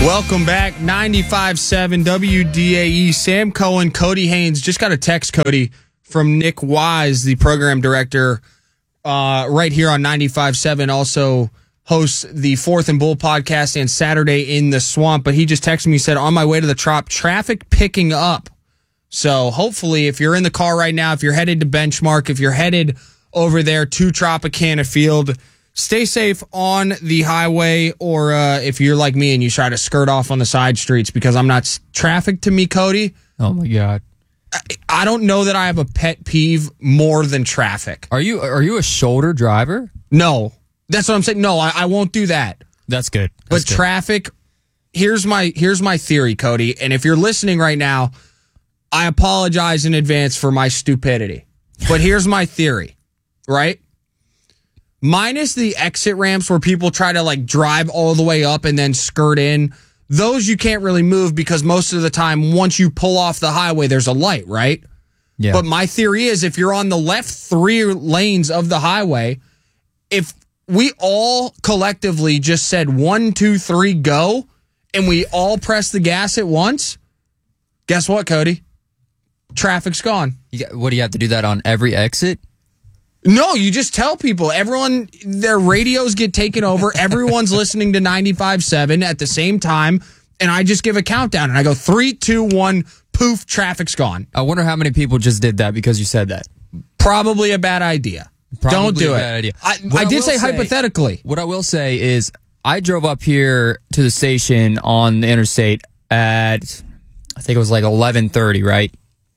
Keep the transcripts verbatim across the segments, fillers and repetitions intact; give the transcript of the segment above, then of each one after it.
Welcome back. ninety-five point seven W D A E. Sam Cohen, Cody Haynes. Just got a text, Cody, from Nick Wise, the program director, uh, right here on ninety-five point seven. Also hosts the Fourth and Bull podcast and Saturday in the Swamp. But he just texted me, said, on my way to the Trop, traffic picking up. So hopefully, if you're in the car right now, if you're headed to Benchmark, if you're headed over there to Tropicana Field, stay safe on the highway, or uh, if you're like me and you try to skirt off on the side streets, because I'm not traffic to me, Cody. Oh my God. I, I don't know that I have a pet peeve more than traffic. Are you are you a shoulder driver? No, that's what I'm saying. No, I, I won't do that. That's good. but That's good. Traffic. Here's my here's my theory, Cody. And if you're listening right now, I apologize in advance for my stupidity. But here's my theory, right? Minus the exit ramps where people try to like drive all the way up and then skirt in. Those you can't really move because most of the time, once you pull off the highway, there's a light, right? Yeah. But my theory is if you're on the left three lanes of the highway, if we all collectively just said one, two, three, go, and we all press the gas at once, guess what, Cody? Traffic's gone. You got, what do you have to do that on every exit? No, you just tell people. Everyone, their radios get taken over. Everyone's listening to ninety-five point seven at the same time. And I just give a countdown. And I go, three, two, one, poof, traffic's gone. I wonder how many people just did that because you said that. Probably a bad idea. Probably Don't do a it. bad idea. I, What I I did will say, say- hypothetically. What I will say is I drove up here to the station on the interstate at, I think it was like eleven thirty, right?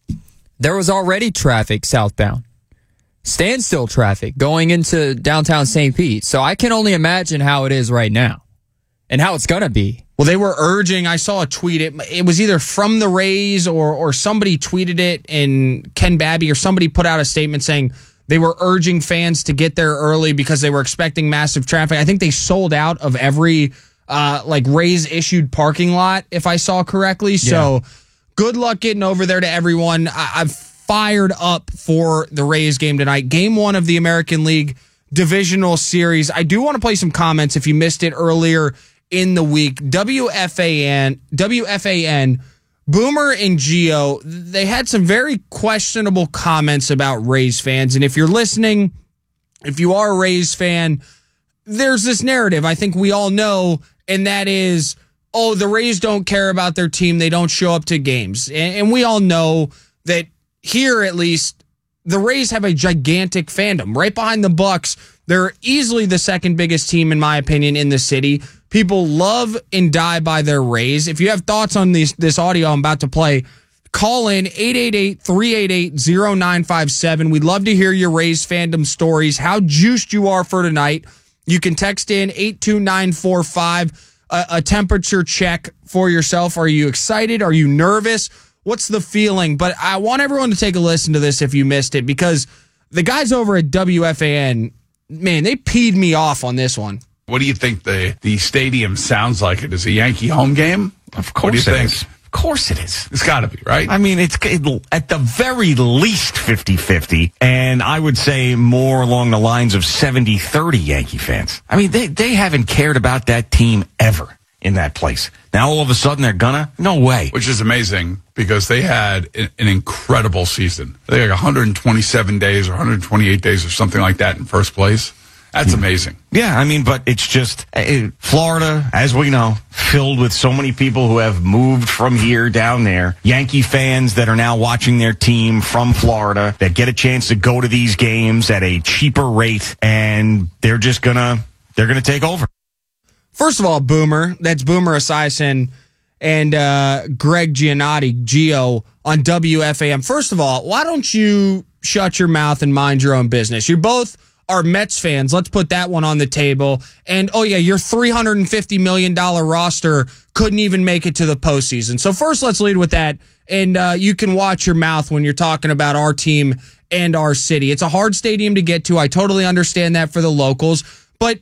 There was already traffic southbound. Standstill traffic going into downtown Saint Pete. So I can only imagine how it is right now and how it's going to be. Well, they were urging, I saw a tweet, it, it was either from the Rays or or somebody tweeted it, and Ken Babby or somebody put out a statement saying they were urging fans to get there early because they were expecting massive traffic. I think they sold out of every uh, like Rays issued parking lot, if I saw correctly. So Yeah. good luck getting over there to everyone. I, I've fired up for the Rays game tonight. Game one of the American League Divisional Series. I do want to play some comments if you missed it earlier in the week. W F A N, W F A N, Boomer and Gio, they had some very questionable comments about Rays fans. And if you're listening, if you are a Rays fan, there's this narrative I think we all know, and that is, oh, the Rays don't care about their team. They don't show up to games. And, and we all know that here, at least, the Rays have a gigantic fandom. Right behind the Bucks, they're easily the second biggest team, in my opinion, in the city. People love and die by their Rays. If you have thoughts on this, this audio I'm about to play, call in eight eight eight, three eight eight, zero nine five seven. We'd love to hear your Rays fandom stories, how juiced you are for tonight. You can text in eight two nine four five, a, a temperature check for yourself. Are you excited? Are you nervous? What's the feeling? But I want everyone to take a listen to this if you missed it, because the guys over at W F A N, man, they peed me off on this one. What do you think the, the stadium sounds like? It is a Yankee home game? Of What do you course it think? is. Of course it is. It's got to be, right? I mean, it's it, at the very least fifty-fifty, and I would say more along the lines of seventy thirty Yankee fans. I mean, they, they haven't cared about that team ever in that place. Now, all of a sudden, they're gonna? No way. Which is amazing because they had an, an incredible season. They had like one hundred twenty-seven days or one hundred twenty-eight days or something like that in first place. That's amazing. Yeah, I mean, but it's just uh, Florida, as we know, filled with so many people who have moved from here down there. Yankee fans that are now watching their team from Florida that get a chance to go to these games at a cheaper rate, and they're just gonna they're gonna take over. First of all, Boomer, that's Boomer Esiason and uh, Greg Giannotti, Gio, on W F A M. First of all, why don't you shut your mouth and mind your own business? You both are Mets fans. Let's put that one on the table. And, oh, yeah, your three hundred fifty million dollars roster couldn't even make it to the postseason. So first, let's lead with that. And uh, you can watch your mouth when you're talking about our team and our city. It's a hard stadium to get to. I totally understand that for the locals. But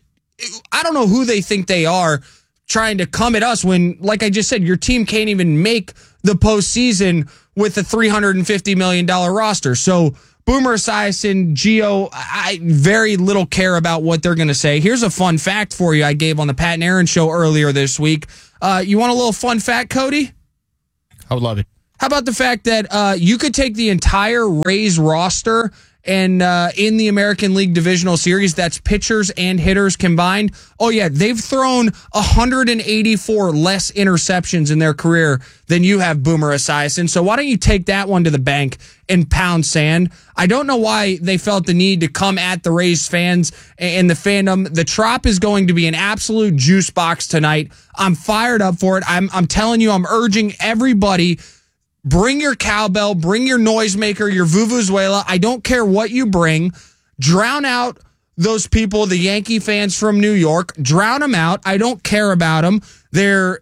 I don't know who they think they are trying to come at us when, like I just said, your team can't even make the postseason with a three hundred fifty million dollars roster. So Boomer Esiason, Gio, I very little care about what they're going to say. Here's a fun fact for you I gave on the Pat and Aaron show earlier this week. Uh, you want a little fun fact, Cody? I would love it. How about the fact that uh, you could take the entire Rays roster and uh, in the American League Divisional Series, that's pitchers and hitters combined. Oh, yeah, they've thrown one hundred eighty-four less interceptions in their career than you have, Boomer Esiason. So why don't you take that one to the bank and pound sand? I don't know why they felt the need to come at the Rays fans and the fandom. The Trop is going to be an absolute juice box tonight. I'm fired up for it. I'm, I'm telling you, I'm urging everybody, bring your cowbell, bring your noisemaker, your vuvuzela. I don't care what you bring. Drown out those people, the Yankee fans from New York. Drown them out. I don't care about them. They're,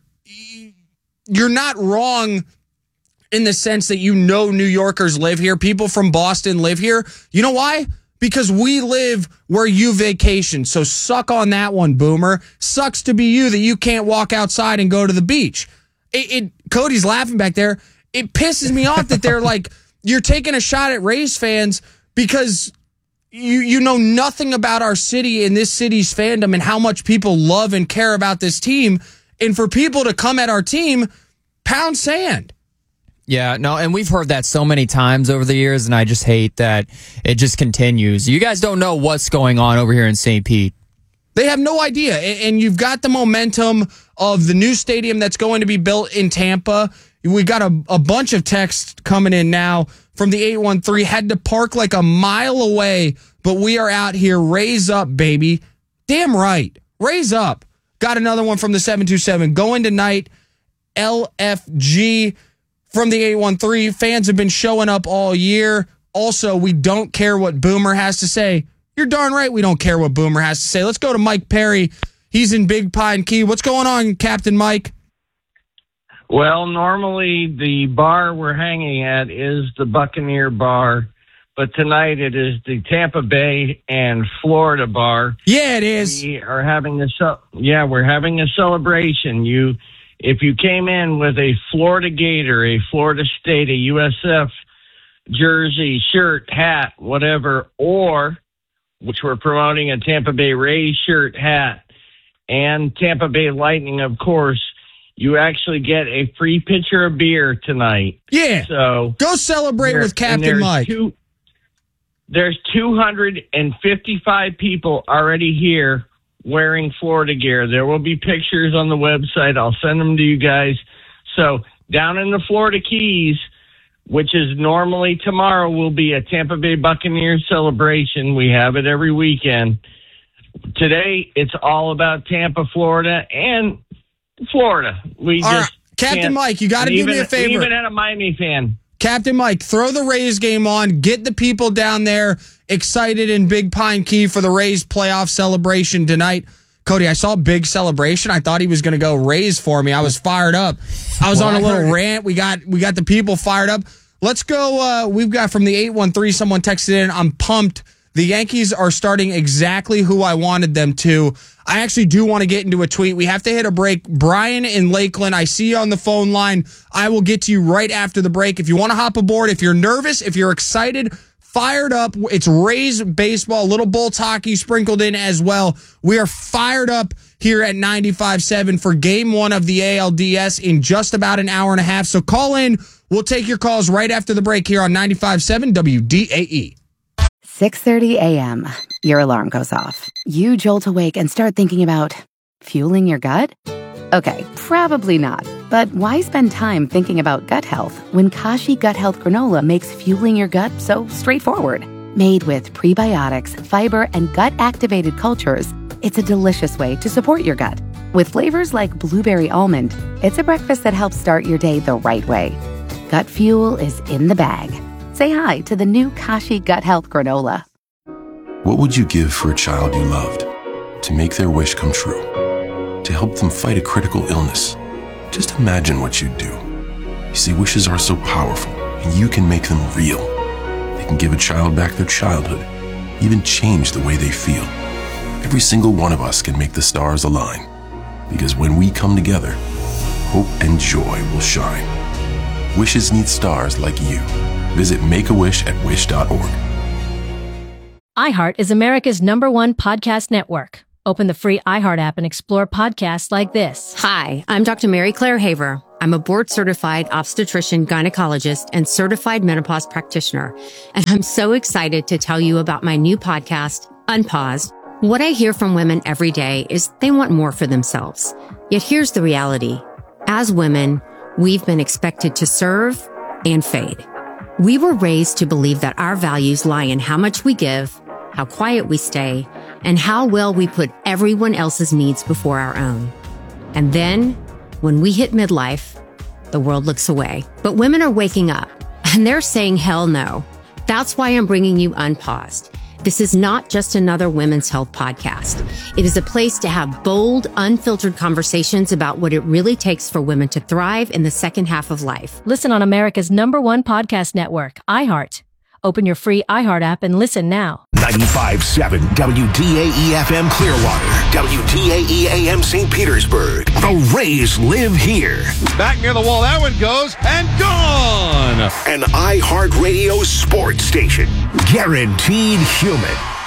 you're not wrong in the sense that you know New Yorkers live here. People from Boston live here. You know why? Because we live where you vacation. So suck on that one, Boomer. Sucks to be you that you can't walk outside and go to the beach. It, it Cody's laughing back there. It pisses me off that they're like, you're taking a shot at Rays fans because you you know nothing about our city and this city's fandom and how much people love and care about this team. And for people to come at our team, pound sand. Yeah, no, and we've heard that so many times over the years, and I just hate that it just continues. You guys don't know what's going on over here in Saint Pete. They have no idea. And you've got the momentum of the new stadium that's going to be built in Tampa. We got a, a bunch of texts coming in now from the eight one three. Had to park like a mile away, but we are out here. Raise up, baby. Damn right. Raise up. Got another one from the seven two seven. Going tonight, L F G from the eight one three. Fans have been showing up all year. Also, we don't care what Boomer has to say. You're darn right we don't care what Boomer has to say. Let's go to Mike Perry. He's in Big Pine Key. What's going on, Captain Mike? Well, normally the bar we're hanging at is the Buccaneer Bar, but tonight it is the Tampa Bay and Florida Bar. Yeah, it is. We are having a yeah, we're having a celebration. You, if you came in with a Florida Gator, a Florida State, a U S F jersey, shirt, hat, whatever, or which we're promoting a Tampa Bay Rays shirt, hat, and Tampa Bay Lightning, of course, you actually get a free pitcher of beer tonight. Yeah. So go celebrate there, with Captain Mike. Two, there's two hundred fifty-five people already here wearing Florida gear. There will be pictures on the website. I'll send them to you guys. So down in the Florida Keys, which is normally tomorrow, will be a Tampa Bay Buccaneers celebration. We have it every weekend. Today, it's all about Tampa, Florida, and Florida. We All just right. Captain Mike, you got to do me a favor. We even had a Miami fan. Captain Mike, throw the Rays game on. Get the people down there excited in Big Pine Key for the Rays playoff celebration tonight. Cody, I saw a big celebration. I thought he was going to go Rays for me. I was fired up. I was well, on a little rant. We got we got the people fired up. Let's go. Uh, we've got from the eight one three, someone texted in, I'm pumped. The Yankees are starting exactly who I wanted them to. I actually do want to get into a tweet. We have to hit a break. Brian in Lakeland, I see you on the phone line. I will get to you right after the break. If you want to hop aboard, if you're nervous, if you're excited, fired up, it's Rays baseball, a little Bolts hockey sprinkled in as well. We are fired up here at ninety-five point seven for game one of the A L D S in just about an hour and a half. So call in. We'll take your calls right after the break here on ninety-five point seven W D A E. six thirty a.m. Your alarm goes off. You jolt awake and start thinking about fueling your gut? Okay, probably not. But why spend time thinking about gut health when Kashi Gut Health Granola makes fueling your gut so straightforward? Made with prebiotics, fiber, and gut-activated cultures, it's a delicious way to support your gut. With flavors like blueberry almond, it's a breakfast that helps start your day the right way. Gut fuel is in the bag. Say hi to the new Kashi Gut Health Granola. What would you give for a child you loved? To make their wish come true? To help them fight a critical illness? Just imagine what you'd do. You see, wishes are so powerful, and you can make them real. They can give a child back their childhood, even change the way they feel. Every single one of us can make the stars align. Because when we come together, hope and joy will shine. Wishes need stars like you. Visit Make-A-Wish at wish dot org. iHeart is America's number one podcast network. Open the free iHeart app and explore podcasts like this. Hi, I'm Doctor Mary Claire Haver. I'm a board-certified obstetrician, gynecologist, and certified menopause practitioner. And I'm so excited to tell you about my new podcast, Unpaused. What I hear from women every day is they want more for themselves. Yet here's the reality. As women, we've been expected to serve and fade. We were raised to believe that our values lie in how much we give, how quiet we stay, and how well we put everyone else's needs before our own. And then, when we hit midlife, the world looks away. But women are waking up, and they're saying hell no. That's why I'm bringing you Unpaused. This is not just another women's health podcast. It is a place to have bold, unfiltered conversations about what it really takes for women to thrive in the second half of life. Listen on America's number one podcast network, iHeart. Open your free iHeart app and listen now. ninety-five point seven W D A E F M Clearwater, W D A E A M Saint Petersburg. The Rays live here. Back near the wall, that one goes, and gone! An iHeartRadio sports station. Guaranteed human.